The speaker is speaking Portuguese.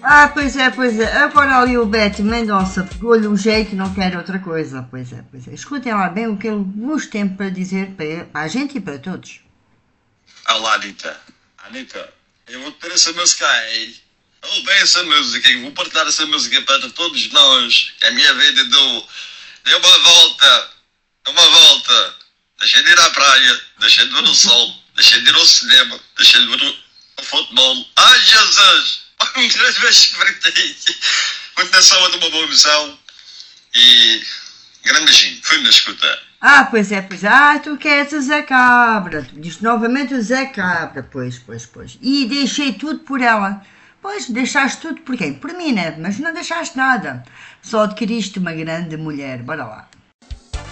Pois é. Agora ali o Beto Mendonça pegou-lhe um jeito e não quer outra coisa. Pois é. Escutem lá bem o que ele vos tem para dizer para a gente e para todos. Olá, Anitta. Anitta, eu vou ter essa música aí. Ouve essa música e vou partilhar essa música para todos nós. Que a minha vida deu uma volta. Uma volta. Deixei de ir à praia. Deixei de ver o sol. Deixei de ir ao cinema. Deixei de ver o futebol. Ai, Jesus! Um grande beijo para ti. Muita saúde, uma boa missão. E grande beijinho. Fui na escuta. Pois é. Tu queres o Zé Cabra. Tu dizes novamente o Zé Cabra. Pois. E deixei tudo por ela. Pois, deixaste tudo por quem? Por mim, né? Mas não deixaste nada. Só adquiriste uma grande mulher. Bora lá.